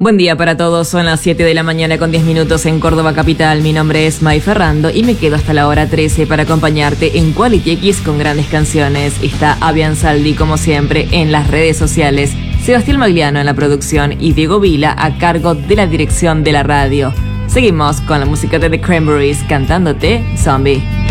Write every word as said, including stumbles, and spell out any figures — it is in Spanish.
Buen día para todos, son las siete de la mañana con diez minutos en Córdoba Capital. Mi nombre es May Ferrando y me quedo hasta la hora trece para acompañarte en Quality X con grandes canciones. Está Avian Saldi como siempre en las redes sociales, Sebastián Magliano en la producción y Diego Vila a cargo de la dirección de la radio. Seguimos con la música de The Cranberries cantándote Zombie.